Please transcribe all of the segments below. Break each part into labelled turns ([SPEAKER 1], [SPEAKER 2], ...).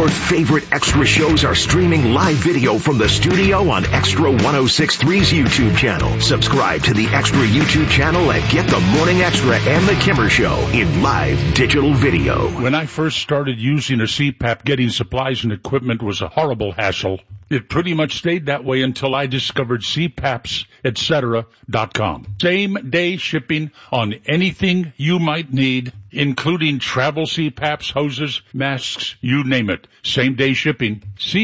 [SPEAKER 1] Your favorite Extra shows are streaming live video from the studio on Extra 106.3's YouTube channel. Subscribe to the Extra YouTube channel and get the Morning Extra and the Kimmer Show in live digital video.
[SPEAKER 2] When I first started using a CPAP, getting supplies and equipment was a horrible hassle. It pretty much stayed that way until I discovered CPAPs, etc.com. Same-day shipping on anything you might need, including travel CPAPs, hoses, masks, you name it. Same-day shipping.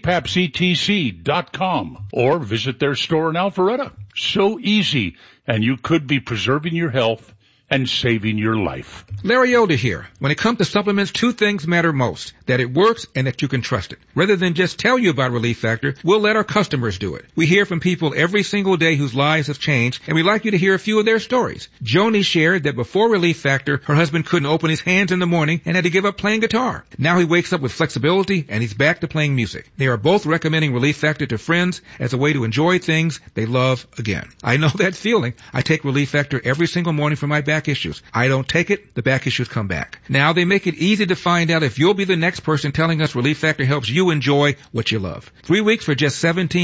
[SPEAKER 2] CPAPsETC.com or visit their store in Alpharetta. So easy, and you could be preserving your health and saving your life.
[SPEAKER 3] Larry Elder here. When it comes to supplements, two things matter most: that it works and that you can trust it. Rather than just tell you about Relief Factor, we'll let our customers do it. We hear from people every single day whose lives have changed, and we'd like you to hear a few of their stories. Joni shared that before Relief Factor, her husband couldn't open his hands in the morning and had to give up playing guitar. Now he wakes up with flexibility and he's back to playing music. They are both recommending Relief Factor to friends as a way to enjoy things they love again. I know that feeling. I take Relief Factor every single morning for my back issues. I don't take it, the back issues come back. Now they make it easy to find out if you'll be the next person telling us Relief Factor helps you enjoy what you love. 3 weeks for just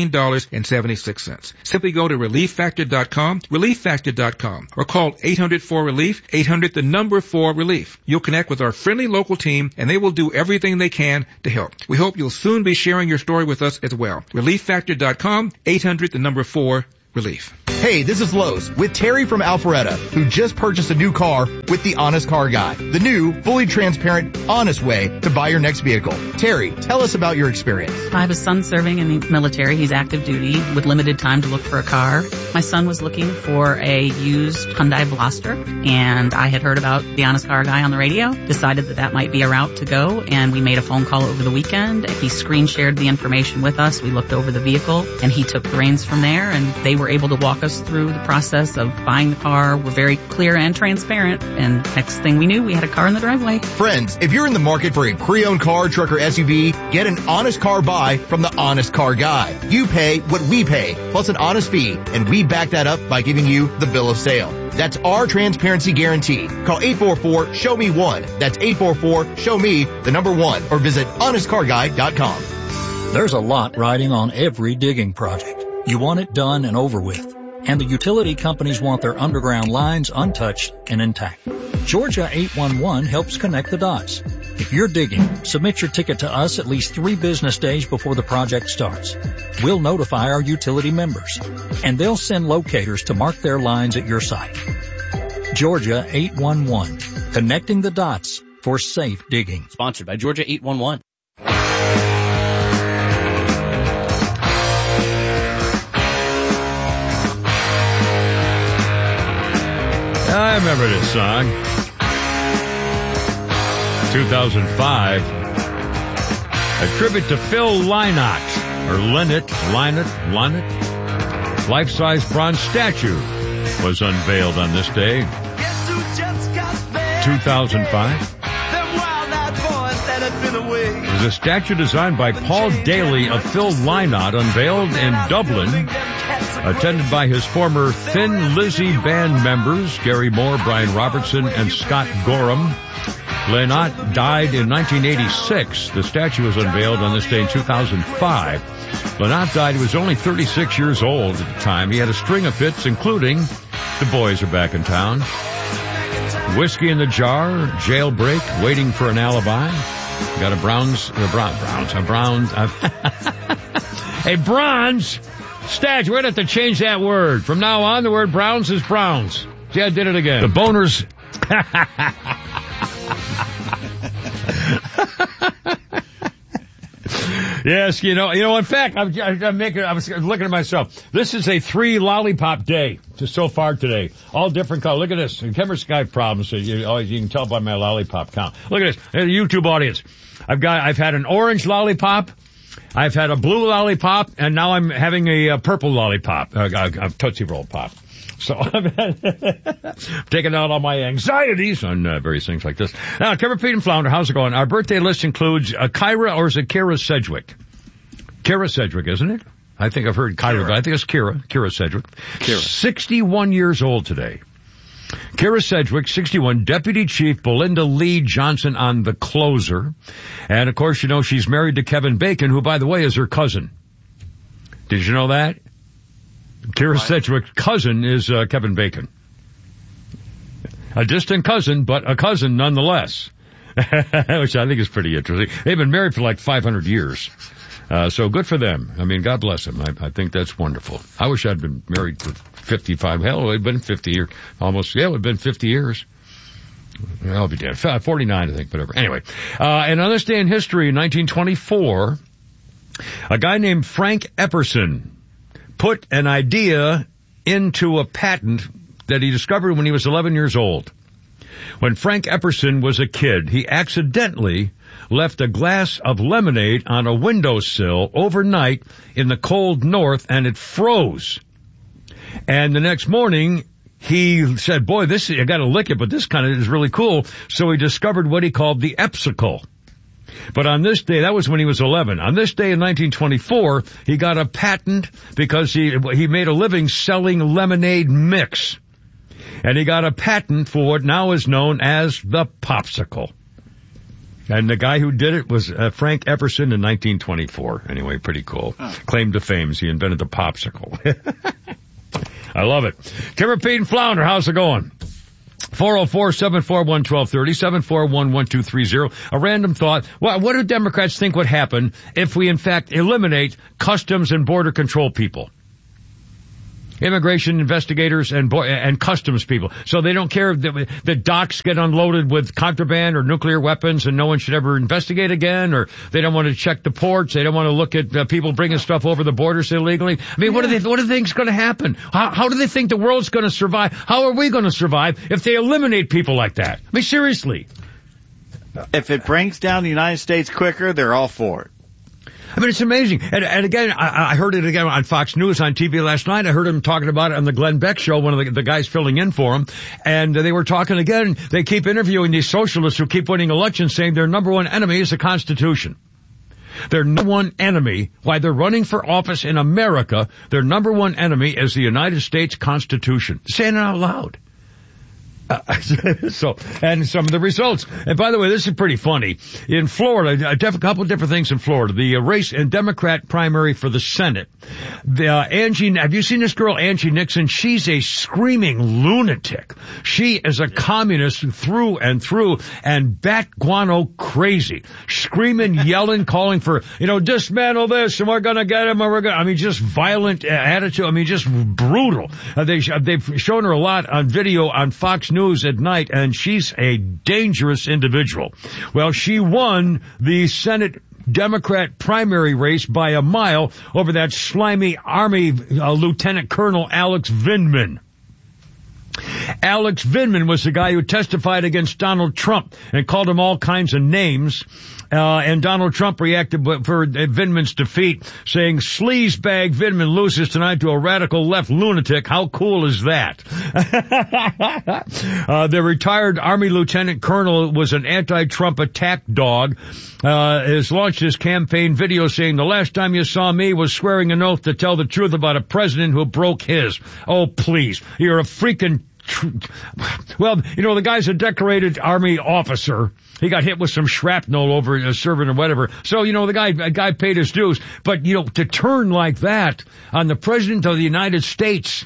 [SPEAKER 3] $17.76. Simply go to ReliefFactor.com, ReliefFactor.com, or call 800-4RELIEF, 800-4RELIEF. You'll connect with our friendly local team, and they will do everything they can to help. We hope you'll soon be sharing your story with us as well. ReliefFactor.com, 800-4RELIEF.
[SPEAKER 4] Hey, this is Lowe's with Terry from Alpharetta, who just purchased a new car with the Honest Car Guy, the new, fully transparent, honest way to buy your next vehicle. Terry, tell us about your experience.
[SPEAKER 5] I have a son serving in the military. He's active duty with limited time to look for a car. My son was looking for a used Hyundai Veloster, and I had heard about the Honest Car Guy on the radio, decided that might be a route to go, and we made a phone call over the weekend. He screen shared the information with us. We looked over the vehicle, and he took the reins from there, and they were able to walk us through the process of buying the car. We're very clear and transparent, and next thing we knew, we had a car in the driveway.
[SPEAKER 4] Friends, if you're in the market for a pre-owned car, truck, or SUV, get an honest car buy from the Honest Car Guy. You pay what we pay, plus an honest fee, and we back that up by giving you the bill of sale. That's our transparency guarantee. Call 844-SHOW-ME-1. That's 844-SHOW-ME, the number 1, or visit honestcarguy.com.
[SPEAKER 6] There's a lot riding on every digging project. You want it done and over with. And the utility companies want their underground lines untouched and intact. Georgia 811 helps connect the dots. If you're digging, submit your ticket to us at least 3 business days before the project starts. We'll notify our utility members, and they'll send locators to mark their lines at your site. Georgia 811, connecting the dots for safe digging.
[SPEAKER 7] Sponsored by Georgia 811.
[SPEAKER 8] I remember this song. 2005. A tribute to Phil Lynott, or Lynott. Life-size bronze statue was unveiled on this day. 2005. It was a statue designed by Paul Daly of Phil Lynott, unveiled in Dublin, attended by his former Thin Lizzy band members, Gary Moore, Brian Robertson, and Scott Gorham. Lynott died in 1986. The statue was unveiled on this day in 2005. Lynott died. He was only 36 years old at the time. He had a string of hits, including The Boys Are Back in Town, Whiskey in the Jar, Jailbreak, Waiting for an Alibi. Got a bronze statue. We're going to have to change that word. From now on, the word Browns is Browns. See, I did it again. The Boners. Yes, you know, in fact, I was looking at myself. This is a 3 lollipop day just so far today. All different colors. Look at this. Kimmer's Skype problems. So you can tell by my lollipop count. Look at this. YouTube audience. I've had an orange lollipop. I've had a blue lollipop, and now I'm having a purple lollipop, a Tootsie Roll Pop. So I'm taking out all my anxieties on various things like this. Now, Kimmer, Pete, and Flounder, how's it going? Our birthday list includes Kyra, or is it Kira Sedgwick? Kira Sedgwick, isn't it? I think I've heard Kyra, but I think it's Kira Sedgwick. 61 years old today. Kira Sedgwick, 61, Deputy Chief Belinda Lee Johnson on The Closer. And, of course, you know she's married to Kevin Bacon, who, by the way, is her cousin. Did you know that? Kira Sedgwick's cousin is Kevin Bacon. A distant cousin, but a cousin nonetheless. Which I think is pretty interesting. They've been married for like 500 years. So good for them. I mean, God bless them. I think that's wonderful. I wish I'd been married for 55. Hell, it'd been 50 years. Almost, yeah, it would have been 50 years. I'll be dead. 49, I think, whatever. Anyway, and on this day in history, in 1924, a guy named Frank Epperson put an idea into a patent that he discovered when he was 11 years old. When Frank Epperson was a kid, he accidentally left a glass of lemonade on a windowsill overnight in the cold north, and it froze. And the next morning, he said, boy, I gotta lick it, but this kind of is really cool. So he discovered what he called the Epsicle. But on this day, that was when he was 11. On this day in 1924, he got a patent because he made a living selling lemonade mix. And he got a patent for what now is known as the Popsicle. And the guy who did it was Frank Epperson in 1924. Anyway, pretty cool. Claim to fame. He invented the Popsicle. I love it. Kimmer, Pete, and Flounder, how's it going? 404-741-1230, 741-1230. A random thought. What do Democrats think would happen if we, in fact, eliminate customs and border control people? Immigration investigators and customs people. So they don't care if the docks get unloaded with contraband or nuclear weapons and no one should ever investigate again, or they don't want to check the ports. They don't want to look at people bringing stuff over the borders illegally. I mean, what do they think's going to happen? How do they think the world's going to survive? How are we going to survive if they eliminate people like that? I mean, seriously.
[SPEAKER 7] If it brings down the United States quicker, they're all for it.
[SPEAKER 8] I mean, it's amazing. And again, I heard it again on Fox News on TV last night. I heard him talking about it on the Glenn Beck show, one of the guys filling in for him. And they were talking again. They keep interviewing these socialists who keep winning elections, saying their number one enemy is the Constitution. Their number one enemy, why they're running for office in America, their number one enemy is the United States Constitution. Saying it out loud. So, and some of the results. And by the way, this is pretty funny. In Florida, a couple of different things in Florida. The race and Democrat primary for the Senate. Have you seen this girl, Angie Nixon? She's a screaming lunatic. She is a communist through and through and bat guano crazy. Screaming, yelling, calling for, dismantle this and we're gonna get him just violent attitude. I mean, just brutal. They've shown her a lot on video on Fox News at night, and she's a dangerous individual. Well, she won the Senate Democrat primary race by a mile over that slimy Army Lieutenant Colonel Alex Vindman. Alex Vindman was the guy who testified against Donald Trump and called him all kinds of names. And Donald Trump reacted for Vindman's defeat, saying, "Sleazebag Vindman loses tonight to a radical left lunatic. How cool is that?" The retired Army Lieutenant Colonel was an anti-Trump attack dog. Has launched his campaign video saying, "The last time you saw me was swearing an oath to tell the truth about a president who broke his." Oh, please. You're a freaking... Well, the guy's a decorated Army officer. He got hit with some shrapnel over serving or whatever. So, the guy paid his dues. But, to turn like that on the President of the United States,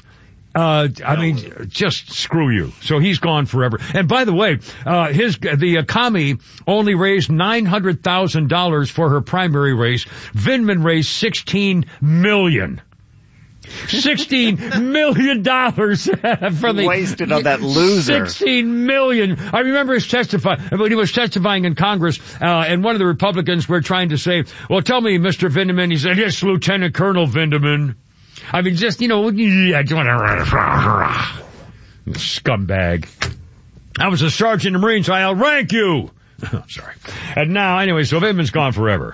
[SPEAKER 8] just screw you. So he's gone forever. And by the way, the commie only raised $900,000 for her primary race. Vindman raised $16 million. $16 million for the
[SPEAKER 7] wasted on that loser.
[SPEAKER 8] $16 million. I remember his when he was testifying in Congress, and one of the Republicans were trying to say, "Well, tell me, Mr. Vindman." He said, "Yes, Lieutenant Colonel Vindman." I mean, just, scumbag. I was a sergeant in the Marines, so I'll rank you. Sorry. And now, anyway, so Vindman's gone forever.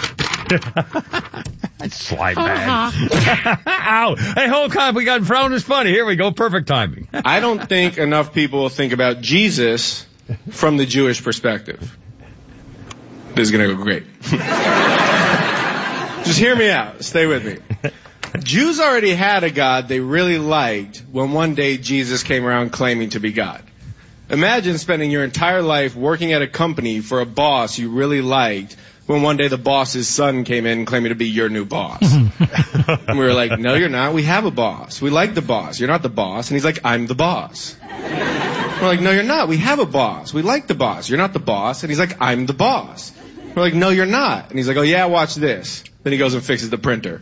[SPEAKER 8] Slide bag. Ow. Hey, hold on. We got Flounder's funny. Here we go. Perfect timing.
[SPEAKER 9] I don't think enough people think about Jesus from the Jewish perspective. This is going to go great. Just hear me out. Stay with me. Jews already had a God they really liked when one day Jesus came around claiming to be God. Imagine spending your entire life working at a company for a boss you really liked when one day the boss's son came in claiming to be your new boss. And we were like, no, you're not. We have a boss. We like the boss. You're not the boss. And he's like, I'm the boss. We're like, no, you're not. We have a boss. We like the boss. You're not the boss. And he's like, I'm the boss. We're like, no, you're not. And he's like, oh, yeah, watch this. Then he goes and fixes the printer.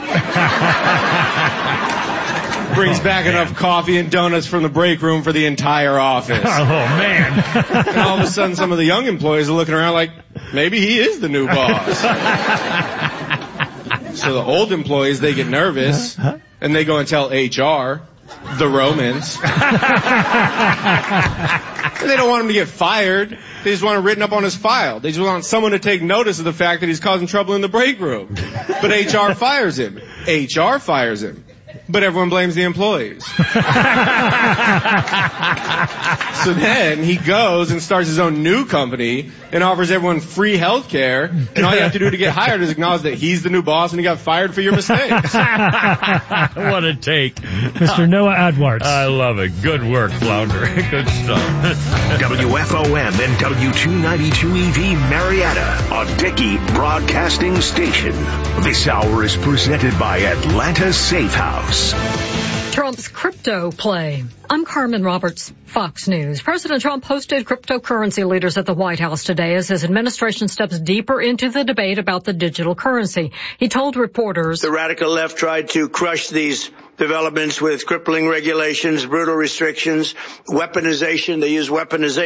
[SPEAKER 9] Brings back enough coffee and donuts from the break room for the entire office.
[SPEAKER 8] Oh, man.
[SPEAKER 9] And all of a sudden, some of the young employees are looking around like, maybe he is the new boss. So the old employees, they get nervous, and they go and tell HR, the Romans. They don't want him to get fired. They just want it written up on his file. They just want someone to take notice of the fact that he's causing trouble in the break room. But HR fires him. HR fires him. But everyone blames the employees. So then he goes and starts his own new company and offers everyone free health care. And all you have to do to get hired is acknowledge that he's the new boss and he got fired for your mistakes.
[SPEAKER 8] What a take.
[SPEAKER 10] Mr. Noah Edwards.
[SPEAKER 8] I love it. Good work, Flounder. Good stuff.
[SPEAKER 1] WFOM and W292EV Marietta, a Dickey Broadcasting Station. This hour is presented by Atlanta Safe House.
[SPEAKER 11] Trump's crypto play. I'm Carmen Roberts, Fox News. President Trump hosted cryptocurrency leaders at the White House today as his administration steps deeper into the debate about the digital currency. He told reporters,
[SPEAKER 12] the radical left tried to crush these developments with crippling regulations, brutal restrictions, weaponization. They use weaponization